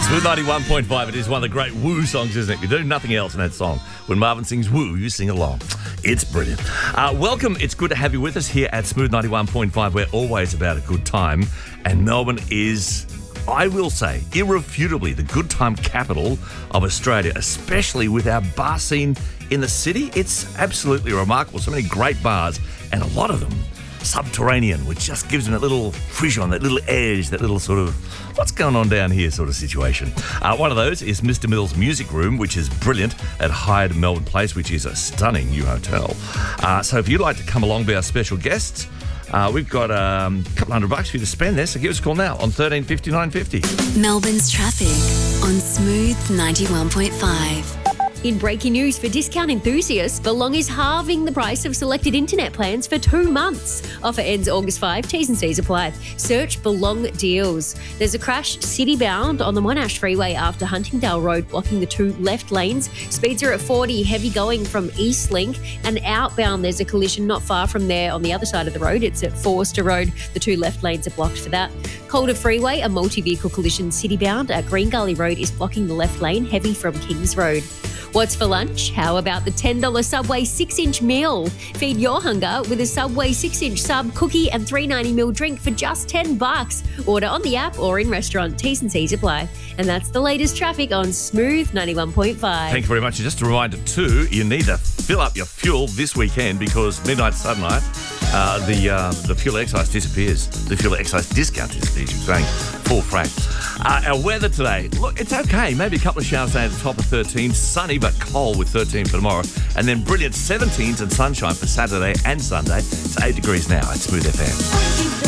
Smooth 91.5, it is one of the great woo songs, isn't it? You do nothing else in that song. When Marvin sings woo, you sing along. It's brilliant. Welcome. It's good to have you with us here at Smooth 91.5. We're always about a good time. And Melbourne is, I will say, irrefutably the good time capital of Australia, especially with our bar scene in the city. It's absolutely remarkable. So many great bars, and a lot of them subterranean, which just gives them that little frisson, that little edge, that little sort of what's going on down here sort of situation. One of those is Mr. Mill's Music Room, which is brilliant at Hyde Melbourne Place, which is a stunning new hotel. So if you'd like to come along, be our special guest, we've got a couple $100 for you to spend there, so give us a call now on 13 50 950. Melbourne's traffic on Smooth 91.5. In breaking news for discount enthusiasts, Belong is halving the price of selected internet plans for 2 months. Offer ends August 5. T's and C's apply. Search Belong Deals. There's a crash city-bound on the Monash Freeway after Huntingdale Road, blocking the 2 left lanes. Speeds are at 40, heavy going from Eastlink. And outbound, there's a collision not far from there on the other side of the road. It's at Forster Road. The 2 left lanes are blocked for that. Calder Freeway, a multi-vehicle collision city-bound at Green Gully Road is blocking the left lane, heavy from Kings Road. What's for lunch? How about the $10 Subway 6-inch meal? Feed your hunger with a Subway 6-inch sub, cookie and $3.90 drink for just $10. Order on the app or in restaurant. T's and C's apply. And that's the latest traffic on Smooth 91.5. Thank you very much. And just a reminder too, you need to fill up your fuel this weekend because midnight to Sunday, the fuel excise disappears. The fuel excise discount disappears. You're saying full frac. Our weather today, look, it's okay. Maybe a couple of showers today at the top of 13. Sunny but cold with 13 for tomorrow. And then brilliant 17s and sunshine for Saturday and Sunday. It's 8 degrees now at Smooth FM.